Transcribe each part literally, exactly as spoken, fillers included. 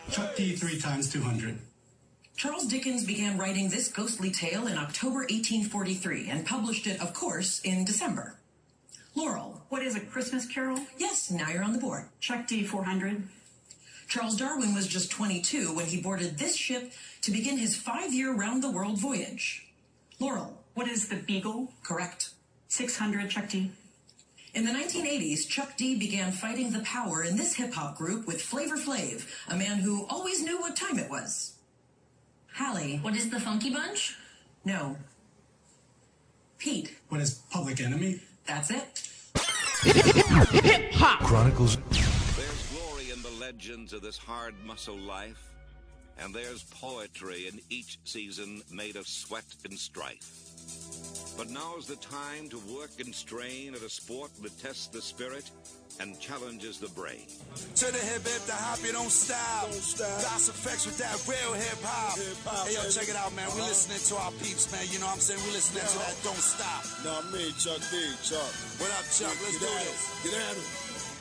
Chuck D three times two hundred. Charles Dickens began writing this ghostly tale in October eighteen forty-three and published it, of course, in December. Laurel. What is a Christmas Carol? Yes, now you're on the board. Chuck D four hundred. Charles Darwin was just twenty-two when he boarded this ship to begin his five-year round-the-world voyage. Laurel. What is the Beagle? Correct. six hundred, Chuck D. In the nineteen eighties, Chuck D began fighting the power in this hip-hop group with Flavor Flav, a man who always knew what time it was. Hallie. What is the Funky Bunch? No. Pete. What is Public Enemy? That's it. Hip-hop Chronicles. There's glory in the legends of this hard muscle life, and there's poetry in each season made of sweat and strife. But now's the time to work and strain at a sport that tests the spirit and challenges the brain. To the hip hip, the hop, you don't stop. Don't stop. Das Effects with that real hip hop. Hey yo, check it out, man. Uh-huh. We listening to our peeps, man. You know what I'm saying? We listening yeah. to that Don't Stop. Nah, me, Chuck D, Chuck. What up, Chuck? Let's Get do at this. It. Get at it.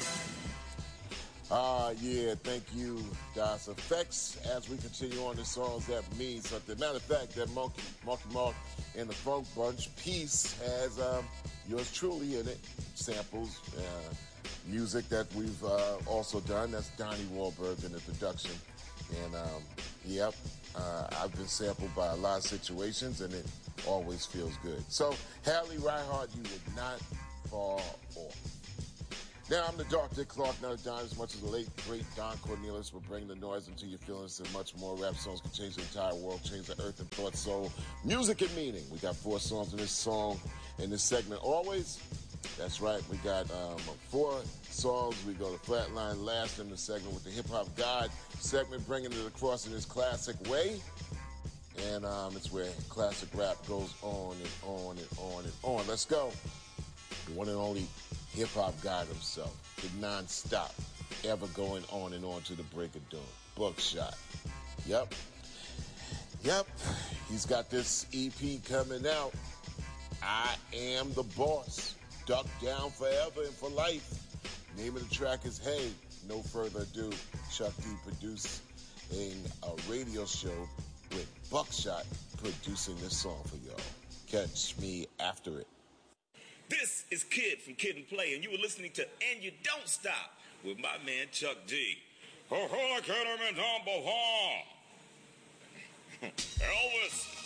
Ah, uh, yeah, thank you, Das Effects. As we continue on the songs that mean something. Matter of fact, that Monkey, Monkey Mark and the Funk Bunch piece has um, yours truly in it. Samples, uh, music that we've uh, also done. That's Donnie Wahlberg in the production. And, um, yep, uh, I've been sampled by a lot of situations, and it always feels good. So, Hallie Reinhart, you would not fall off. Now, I'm the Dark Dick Clark, not a dime, as much as the late, great Don Cornelius will bring the noise into your feelings and much more. Rap songs can change the entire world, change the earth and thought, soul, music and meaning. We got four songs in this song, in this segment. Always, that's right, we got um, four songs. We go to Flatline last in the segment with the Hip Hop God segment, bringing it across in this classic way. And um, it's where classic rap goes on and on and on and on. Let's go. The one and only hip-hop God himself, the non-stop, ever going on and on to the break of dawn. Buckshot. Yep. Yep. He's got this E P coming out. I Am the Boss. Duck Down Forever and for Life. Name of the track is Hey. No further ado, Chuck D producing a radio show with Buckshot producing this song for y'all. Catch me after it. This is Kid from Kid and Play, and you were listening to And You Don't Stop with my man Chuck D. Ho ho, Kellerman, number one. Elvis.